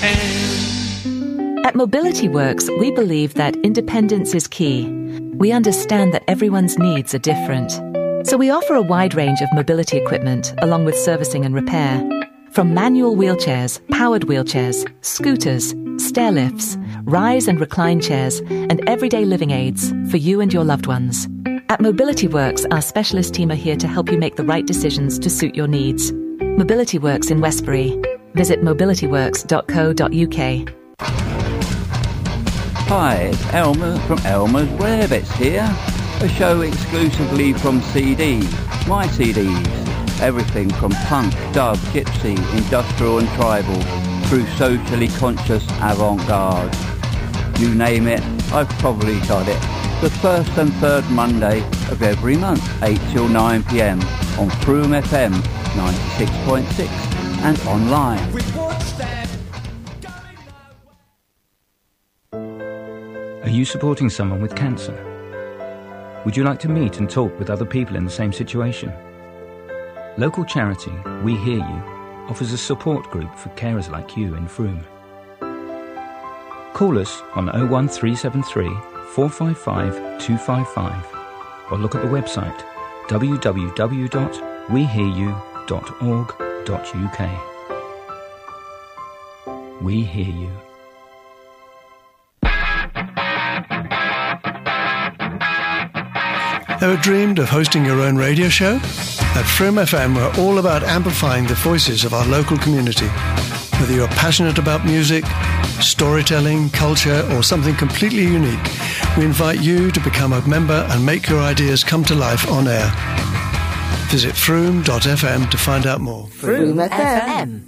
At Mobility Works, we believe that independence is key. We understand that everyone's needs are different. So we offer a wide range of mobility equipment along with servicing and repair. From manual wheelchairs, powered wheelchairs, scooters, stair lifts, rise and recline chairs, and everyday living aids for you and your loved ones. At Mobility Works, our specialist team are here to help you make the right decisions to suit your needs. Mobility Works in Westbury. Visit mobilityworks.co.uk. Hi, it's Elmer from Elmer's Rarebits here. A show exclusively from CDs, my CDs. Everything from punk, dub, gypsy, industrial and tribal, through socially conscious avant-garde. You name it, I've probably got it. The first and third Monday of every month, 8 till 9 p.m. on Froome FM 96.6 and online. Are you supporting someone with cancer? Would you like to meet and talk with other people in the same situation? Local charity We Hear You offers a support group for carers like you in Froome. Call us on 01373 455 255 or look at the website www.wehearyou.org.uk. We Hear You. Ever dreamed of hosting your own radio show? At Froome FM, we're all about amplifying the voices of our local community. Whether you're passionate about music, storytelling, culture, or something completely unique, we invite you to become a member and make your ideas come to life on air. Visit Froome.fm to find out more. Froome FM.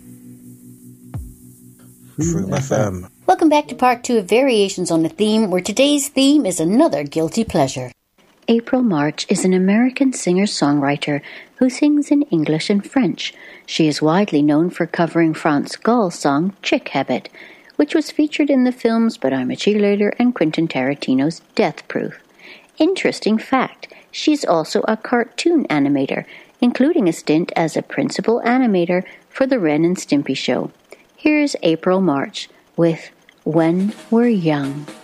Froome FM. Welcome back to part 2 of Variations on the Theme, where today's theme is another guilty pleasure. April March is an American singer-songwriter who sings in English and French. She is widely known for covering France Gall's song Chick Habit, which was featured in the films But I'm a Cheerleader and Quentin Tarantino's Death Proof. Interesting fact, she's also a cartoon animator, including a stint as a principal animator for the Ren and Stimpy Show. Here's April March with When We're Young.